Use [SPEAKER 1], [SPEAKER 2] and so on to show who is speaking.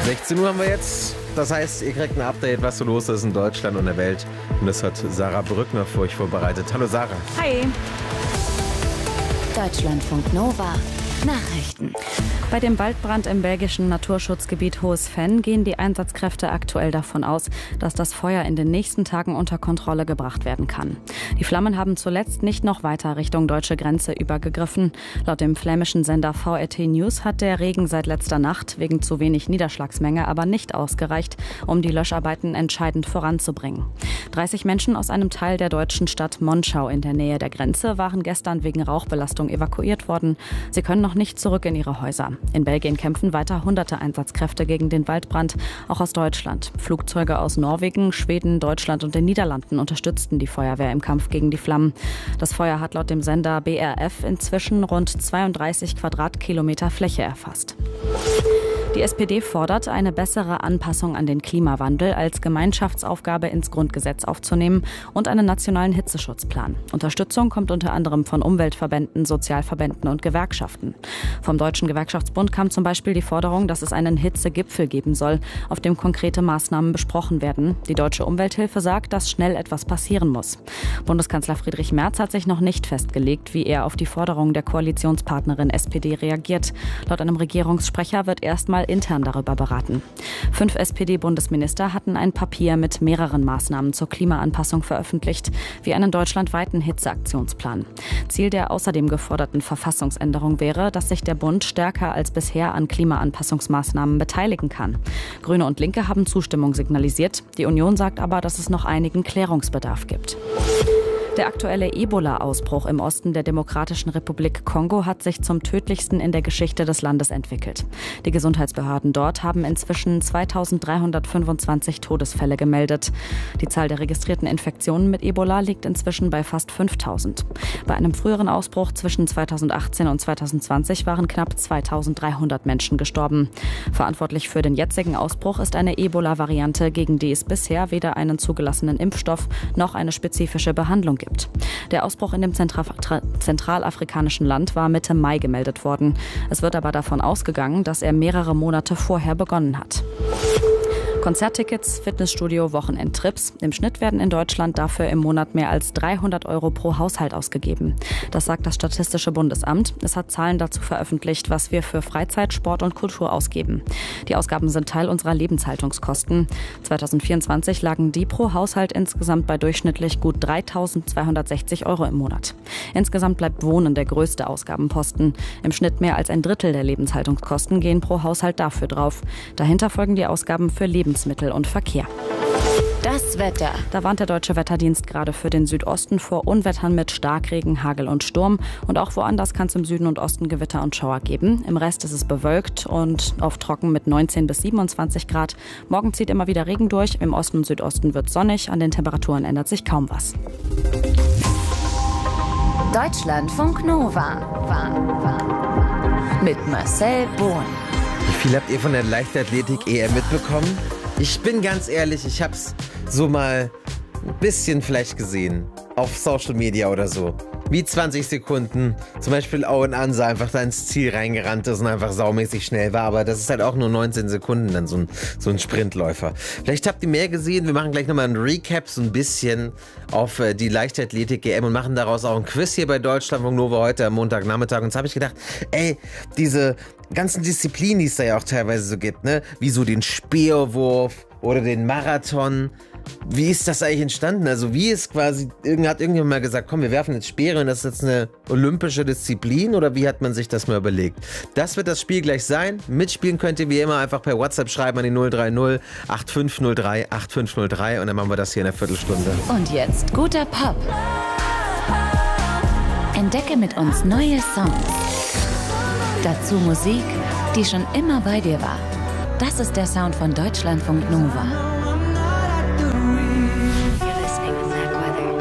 [SPEAKER 1] 16 Uhr haben wir jetzt. Das heißt, ihr kriegt ein Update, was so los ist in Deutschland und der Welt. Und das hat Sarah Brückner für euch vorbereitet. Hallo Sarah.
[SPEAKER 2] Hi.
[SPEAKER 3] Deutschlandfunk Nova. Nachrichten.
[SPEAKER 2] Bei dem Waldbrand im belgischen Naturschutzgebiet Hohes Venn gehen die Einsatzkräfte aktuell davon aus, dass das Feuer in den nächsten Tagen unter Kontrolle gebracht werden kann. Die Flammen haben zuletzt nicht noch weiter Richtung deutsche Grenze übergegriffen. Laut dem flämischen Sender VRT News hat der Regen seit letzter Nacht wegen zu wenig Niederschlagsmenge aber nicht ausgereicht, um die Löscharbeiten entscheidend voranzubringen. 30 Menschen aus einem Teil der deutschen Stadt Monschau in der Nähe der Grenze waren gestern wegen Rauchbelastung evakuiert worden. Sie können noch nicht zurück in ihre Häuser. In Belgien kämpfen weiter hunderte Einsatzkräfte gegen den Waldbrand, auch aus Deutschland. Flugzeuge aus Norwegen, Schweden, Deutschland und den Niederlanden unterstützten die Feuerwehr im Kampf gegen die Flammen. Das Feuer hat laut dem Sender BRF inzwischen rund 32 Quadratkilometer Fläche erfasst. Die SPD fordert, eine bessere Anpassung an den Klimawandel als Gemeinschaftsaufgabe ins Grundgesetz aufzunehmen und einen nationalen Hitzeschutzplan. Unterstützung kommt unter anderem von Umweltverbänden, Sozialverbänden und Gewerkschaften. Vom Deutschen Gewerkschaftsbund kam zum Beispiel die Forderung, dass es einen Hitzegipfel geben soll, auf dem konkrete Maßnahmen besprochen werden. Die Deutsche Umwelthilfe sagt, dass schnell etwas passieren muss. Bundeskanzler Friedrich Merz hat sich noch nicht festgelegt, wie er auf die Forderung der Koalitionspartnerin SPD reagiert. Laut einem Regierungssprecher wird erstmal intern darüber beraten. 5 SPD-Bundesminister hatten ein Papier mit mehreren Maßnahmen zur Klimaanpassung veröffentlicht, wie einen deutschlandweiten Hitzeaktionsplan. Ziel der außerdem geforderten Verfassungsänderung wäre, dass sich der Bund stärker als bisher an Klimaanpassungsmaßnahmen beteiligen kann. Grüne und Linke haben Zustimmung signalisiert. Die Union sagt aber, dass es noch einigen Klärungsbedarf gibt. Der aktuelle Ebola-Ausbruch im Osten der Demokratischen Republik Kongo hat sich zum tödlichsten in der Geschichte des Landes entwickelt. Die Gesundheitsbehörden dort haben inzwischen 2325 Todesfälle gemeldet. Die Zahl der registrierten Infektionen mit Ebola liegt inzwischen bei fast 5000. Bei einem früheren Ausbruch zwischen 2018 und 2020 waren knapp 2300 Menschen gestorben. Verantwortlich für den jetzigen Ausbruch ist eine Ebola-Variante, gegen die es bisher weder einen zugelassenen Impfstoff noch eine spezifische Behandlung gibt. Der Ausbruch in dem zentralafrikanischen Land war Mitte Mai gemeldet worden. Es wird aber davon ausgegangen, dass er mehrere Monate vorher begonnen hat. Konzerttickets, Fitnessstudio, Wochenendtrips. Im Schnitt werden in Deutschland dafür im Monat mehr als 300 € pro Haushalt ausgegeben. Das sagt das Statistische Bundesamt. Es hat Zahlen dazu veröffentlicht, was wir für Freizeit, Sport und Kultur ausgeben. Die Ausgaben sind Teil unserer Lebenshaltungskosten. 2024 lagen die pro Haushalt insgesamt bei durchschnittlich gut 3.260 € im Monat. Insgesamt bleibt Wohnen der größte Ausgabenposten. Im Schnitt mehr als ein Drittel der Lebenshaltungskosten gehen pro Haushalt dafür drauf. Dahinter folgen die Ausgaben für Lebensmittel und Verkehr.
[SPEAKER 3] Das Wetter.
[SPEAKER 2] Da warnt der Deutsche Wetterdienst gerade für den Südosten vor Unwettern mit Starkregen, Hagel und Sturm. Und auch woanders kann es im Süden und Osten Gewitter und Schauer geben. Im Rest ist es bewölkt und oft trocken mit 19 bis 27 Grad. Morgen zieht immer wieder Regen durch. Im Osten und Südosten wird sonnig. An den Temperaturen ändert sich kaum was.
[SPEAKER 3] Deutschlandfunk Nova. Mit Marcel Bohn.
[SPEAKER 1] Wie viel habt ihr von der Leichtathletik-EM mitbekommen? Ich bin ganz ehrlich, ich hab's so mal ein bisschen vielleicht gesehen. Auf Social Media oder so. Wie 20 Sekunden. Zum Beispiel Owen Ansa einfach da ins Ziel reingerannt ist und einfach saumäßig schnell war. Aber das ist halt auch nur 19 Sekunden dann so ein Sprintläufer. Vielleicht habt ihr mehr gesehen. Wir machen gleich nochmal ein Recap so ein bisschen auf die Leichtathletik-EM und machen daraus auch ein Quiz hier bei Deutschlandfunk Nova heute am Montagnachmittag. Und jetzt habe ich gedacht, diese ganzen Disziplinen, die es da ja auch teilweise so gibt, ne? Wie so den Speerwurf oder den Marathon. Wie ist das eigentlich entstanden? Also wie ist quasi, hat irgendjemand mal gesagt, komm, wir werfen jetzt Speere und das ist jetzt eine olympische Disziplin, oder wie hat man sich das mal überlegt? Das wird das Spiel gleich sein. Mitspielen könnt ihr wie immer einfach per WhatsApp schreiben an die 030 8503 8503 und dann machen wir das hier in einer Viertelstunde.
[SPEAKER 3] Und jetzt guter Pop. Entdecke mit uns neue Songs. Dazu Musik, die schon immer bei dir war. Das ist der Sound von Deutschlandfunk Nova.